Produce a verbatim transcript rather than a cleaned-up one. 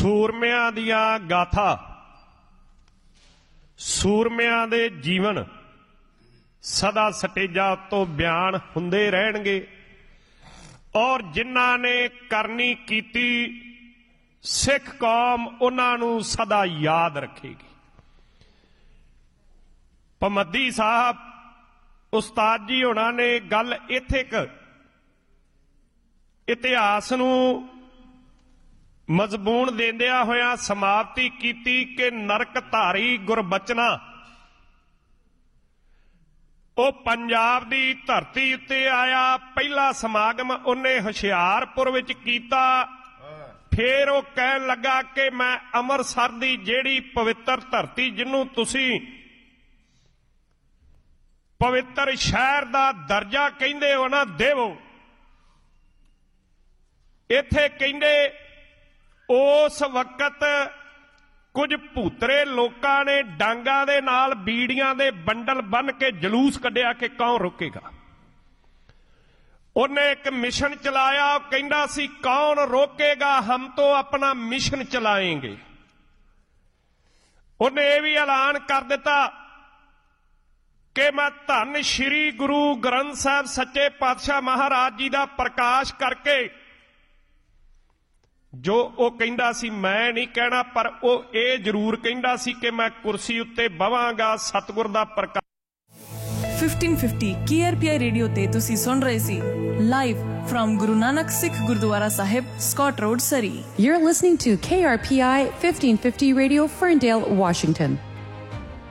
ਸੂਰਮਿਆਂ ਦੀਆਂ ਗਾਥਾ, ਸੂਰਮਿਆਂ ਦੇ ਜੀਵਨ ਸਦਾ ਸਟੇਜਾਂ ਉੱਤੋਂ ਬਿਆਨ ਹੁੰਦੇ ਰਹਿਣਗੇ ਔਰ ਜਿਨ੍ਹਾਂ ਨੇ ਕਰਨੀ ਕੀਤੀ ਸਿੱਖ ਕੌਮ ਉਹਨਾਂ ਨੂੰ ਸਦਾ ਯਾਦ ਰੱਖੇਗੀ। ਭਮੱਦੀ ਸਾਹਿਬ ਉਸਤਾਦ ਜੀ ਹੋਣਾ ਨੇ ਗੱਲ ਇੱਥੇ ਕ ਇਤਿਹਾਸ ਨੂੰ ਮਜ਼ਬੂਨ ਦੇਂਦਿਆਂ ਹੋਇਆਂ ਸਮਾਪਤੀ ਕੀਤੀ ਕਿ ਨਰਕ ਧਾਰੀ ਗੁਰਬਚਨਾ ਉਹ ਪੰਜਾਬ ਦੀ ਧਰਤੀ ਉੱਤੇ ਆਇਆ। ਪਹਿਲਾ ਸਮਾਗਮ ਉਹਨੇ ਹੁਸ਼ਿਆਰਪੁਰ ਵਿੱਚ ਕੀਤਾ। ਫਿਰ ਉਹ ਕਹਿਣ ਲੱਗਾ ਕਿ ਮੈਂ ਅੰਮ੍ਰਿਤਸਰ ਦੀ ਜਿਹੜੀ ਪਵਿੱਤਰ ਧਰਤੀ ਜਿਹਨੂੰ ਤੁਸੀਂ ਪਵਿੱਤਰ ਸ਼ਹਿਰ ਦਾ ਦਰਜਾ ਕਹਿੰਦੇ ਹੋ ਨਾ ਦੇਵੋ, ਇੱਥੇ ਕਹਿੰਦੇ ਉਸ ਵਕਤ ਕੁਝ ਭੂਤਰੇ ਲੋਕਾਂ ਨੇ ਡਾਂਗਾਂ ਦੇ ਨਾਲ ਬੀੜੀਆਂ ਦੇ ਬੰਡਲ ਬੰਨ ਕੇ ਜਲੂਸ ਕੱਢਿਆ ਕਿ ਕੌਣ ਰੋਕੇਗਾ। ਉਹਨੇ ਇੱਕ ਮਿਸ਼ਨ ਚਲਾਇਆ, ਉਹ ਕਹਿੰਦਾ ਸੀ ਕੌਣ ਰੋਕੇਗਾ, ਹਮ ਤੋਂ ਆਪਣਾ ਮਿਸ਼ਨ ਚਲਾਏਂਗੇ। ਉਹਨੇ ਇਹ ਵੀ ਐਲਾਨ ਕਰ ਦਿੱਤਾ ਕਿ ਮੈਂ ਧੰਨ ਸ਼੍ਰੀ ਗੁਰੂ ਗ੍ਰੰਥ ਸਾਹਿਬ ਸੱਚੇ ਪਾਤਸ਼ਾਹ ਮਹਾਰਾਜ ਜੀ ਦਾ ਪ੍ਰਕਾਸ਼ ਕਰਕੇ ਜੋ ਉਹ ਕਹਿੰਦਾ ਸੀ ਮੈਂ ਨਹੀਂ ਕਹਿਣਾ, ਪਰ ਉਹ ਇਹ ਜ਼ਰੂਰ ਕਹਿੰਦਾ ਸੀ ਕਿ ਮੈਂ ਕੁਰਸੀ ਉੱਤੇ ਬਵਾਂਗਾ ਸਤਿਗੁਰ ਦਾ ਪ੍ਰਕਾਸ਼। Fifteen fifty K R P ਆਈ ਰੇਡੀਓ ਤੇ ਤੁਸੀਂ ਸੁਣ ਰਹੇ ਸੀ live firm Guru Nanak Sikh Gurdwara Sahib, Scott road, Surrey. You're listening to K R P I fifteen fifty Radio, Ferndale, Washington.